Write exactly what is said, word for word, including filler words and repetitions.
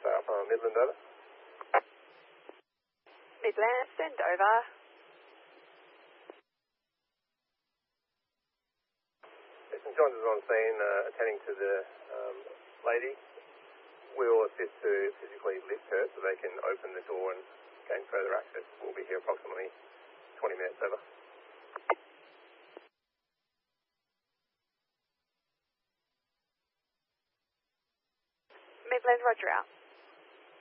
Alpha Midland, over. Midland, send over. Saint John's is on scene, uh, attending to the um, lady. We will assist to physically lift her so they can open the door and gain further access. We'll be here approximately twenty minutes, over. Midland, roger out.